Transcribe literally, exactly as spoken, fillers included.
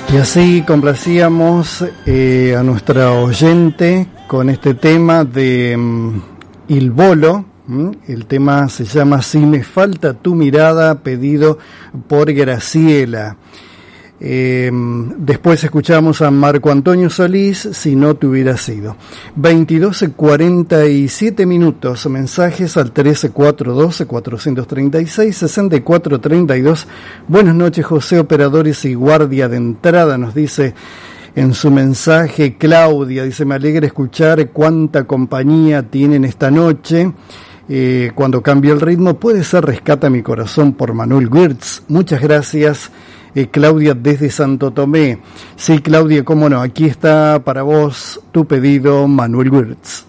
Y así complacíamos eh, a nuestra oyente con este tema de um, Il Bolo. ¿Mm? El tema se llama Si me falta tu mirada, pedido por Graciela. Eh, después escuchamos a Marco Antonio Solís, Si no te hubiera sido. veintidós cuarenta y siete minutos, mensajes al trece cuatrocientos doce cuatrocientos treinta y seis sesenta y cuatro treinta y dos. Buenas noches, José, operadores y guardia de entrada, nos dice en su mensaje Claudia. Dice, me alegra escuchar cuánta compañía tienen esta noche. Eh, cuando cambie el ritmo, puede ser Rescata mi corazón por Manuel Wirtz. Muchas gracias, Eh, Claudia desde Santo Tomé. Sí, Claudia, cómo no, aquí está para vos tu pedido, Manuel Wirtz.